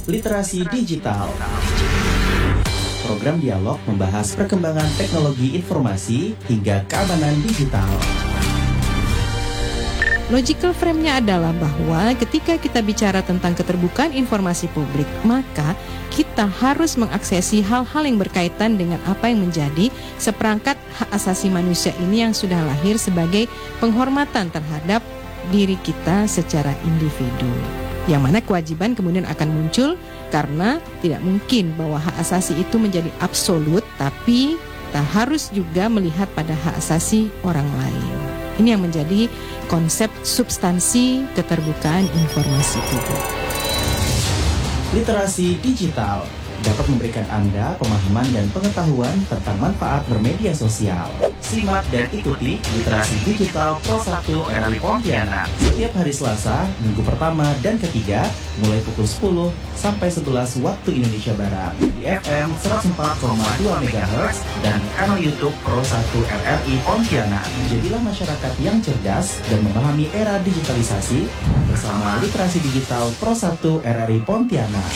Literasi Digital. Program dialog membahas perkembangan teknologi informasi hingga keamanan digital. Logical frame-nya adalah bahwa ketika kita bicara tentang keterbukaan informasi publik, maka kita harus mengaksesi hal-hal yang berkaitan dengan apa yang menjadi seperangkat hak asasi manusia ini yang sudah lahir sebagai penghormatan terhadap diri kita secara individu. Yang mana kewajiban kemudian akan muncul karena tidak mungkin bahwa hak asasi itu menjadi absolut, tapi kita harus juga melihat pada hak asasi orang lain. Ini yang menjadi konsep substansi keterbukaan informasi publik. Literasi digital dapat memberikan Anda pemahaman dan pengetahuan tentang manfaat bermedia sosial. Simak dan ikuti Literasi Digital Pro 1 RRI Pontianak setiap hari Selasa, minggu pertama dan ketiga, mulai pukul 10 sampai 11 waktu Indonesia Barat di FM 104,2 MHz dan kanal YouTube Pro 1 RRI Pontianak. Jadilah masyarakat yang cerdas dan memahami era digitalisasi bersama Literasi Digital Pro 1 RRI Pontianak.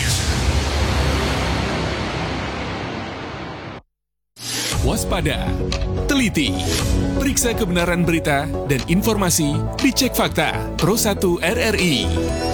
Waspada, teliti, periksa kebenaran berita dan informasi, dicek fakta. Pro 1 RRI.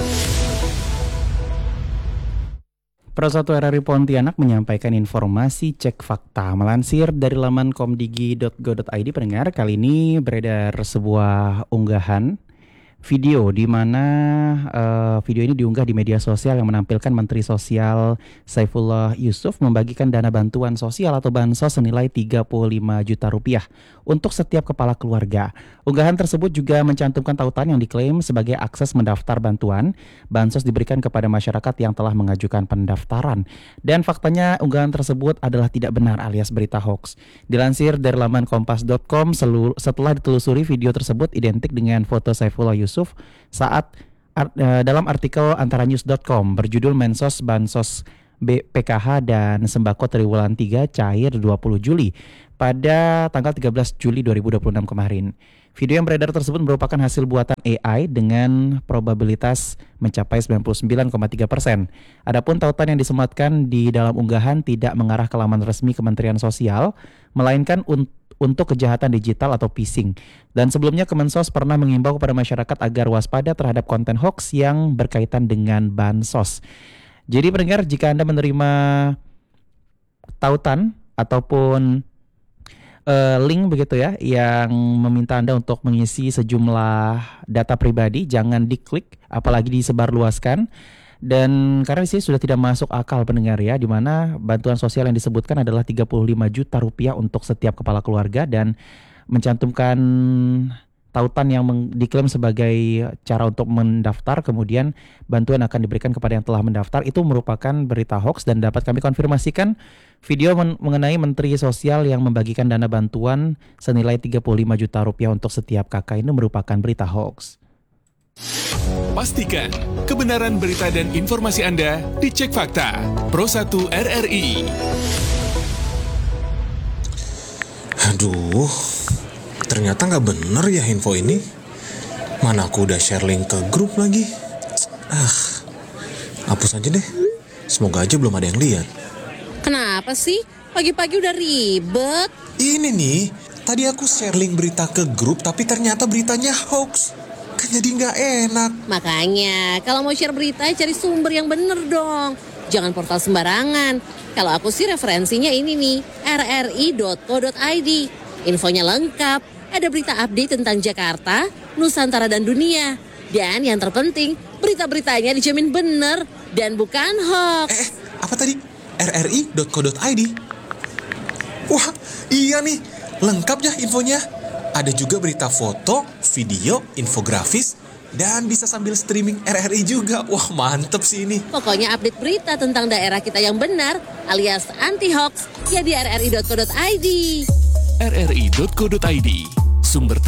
Pro 1 RRI Pontianak menyampaikan informasi cek fakta. Melansir dari laman komdigi.go.id, pendengar, kali ini beredar sebuah unggahan video di mana video ini diunggah di media sosial yang menampilkan Menteri Sosial Saifullah Yusuf membagikan dana bantuan sosial atau bansos senilai 35 juta rupiah untuk setiap kepala keluarga. Unggahan tersebut juga mencantumkan tautan yang diklaim sebagai akses mendaftar bantuan. Bansos diberikan kepada masyarakat yang telah mengajukan pendaftaran. Dan faktanya unggahan tersebut adalah tidak benar alias berita hoax. Dilansir dari laman kompas.com, setelah ditelusuri video tersebut identik dengan foto Saifullah Yusuf saat dalam artikel antaranews.com berjudul Mensos Bansos PKH dan Sembako Triwulan 3 cair 20 Juli pada tanggal 13 Juli 2026 kemarin. Video yang beredar tersebut merupakan hasil buatan AI dengan probabilitas mencapai 99,3%. Adapun tautan yang disematkan di dalam unggahan tidak mengarah ke laman resmi Kementerian Sosial, melainkan untuk kejahatan digital atau phishing. Dan sebelumnya Kemensos pernah mengimbau kepada masyarakat agar waspada terhadap konten hoax yang berkaitan dengan bansos. Jadi pendengar, jika Anda menerima tautan ataupun link begitu ya yang meminta Anda untuk mengisi sejumlah data pribadi, jangan diklik apalagi disebarluaskan. Dan karena di sini sudah tidak masuk akal pendengar ya, di mana bantuan sosial yang disebutkan adalah 35 juta rupiah untuk setiap kepala keluarga dan mencantumkan tautan yang diklaim sebagai cara untuk mendaftar, kemudian bantuan akan diberikan kepada yang telah mendaftar. Itu merupakan berita hoax dan dapat kami konfirmasikan video mengenai Menteri Sosial yang membagikan dana bantuan senilai 35 juta rupiah untuk setiap kakak ini merupakan berita hoax. Pastikan kebenaran berita dan informasi Anda dicek fakta. Pro 1 RRI. Aduh, ternyata nggak bener ya info ini. Mana aku udah share link ke grup lagi. Hapus aja deh. Semoga aja belum ada yang lihat. Kenapa sih? Pagi-pagi udah ribet. Ini nih, tadi aku share link berita ke grup tapi ternyata beritanya hoax. Kan jadi nggak enak. Makanya, kalau mau share berita cari sumber yang bener dong. Jangan portal sembarangan. Kalau aku sih referensinya ini nih, rri.co.id. Infonya lengkap, ada berita update tentang Jakarta, Nusantara dan dunia. Dan yang terpenting, berita-beritanya dijamin bener dan bukan hoax. Apa tadi? rri.co.id. Wah, iya nih, lengkap ya infonya. Ada juga berita foto, video, infografis, dan bisa sambil streaming RRI juga. Wah, mantep sih ini. Pokoknya update berita tentang daerah kita yang benar alias anti-hoax ya di rri.co.id. rri.co.id, sumber